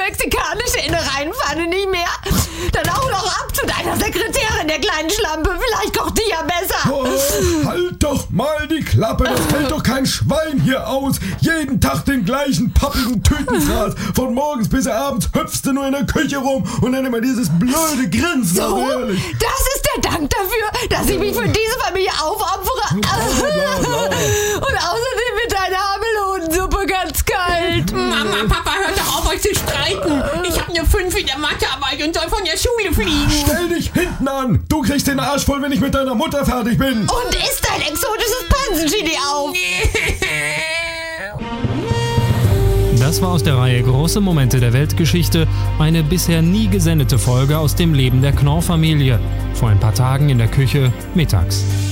mexikanische Innereienpfanne nicht mehr? Dann auch noch ab zu deiner Sekretärin, der kleinen Schlampe. Vielleicht kocht die ja besser. Oh, halt doch mal die Klappe, das hält doch kein Schwein hier aus. Jeden Tag den gleichen pappigen Tütenfraß. Von morgens bis abends hüpfst du nur in der Küche rum und dann immer dieses blöde Grinsen. So, also ehrlich. das ist der Dank dafür, dass ich mich für diese Familie aufopfere. Und außerdem wird deine Hamelhodensuppe ganz kalt. Mama, Papa, hört doch auf, euch zu streiten. Ich habe eine 5 in der Mathearbeit und soll von der Schule fliegen. Stell dich hinten an. Du kriegst den Arsch voll, wenn ich mit deiner Mutter fertig bin. Und isst dein exotisches Pansenchili auf. Das war aus der Reihe Große Momente der Weltgeschichte eine bisher nie gesendete Folge aus dem Leben der Knorr-Familie. Vor ein paar Tagen in der Küche mittags.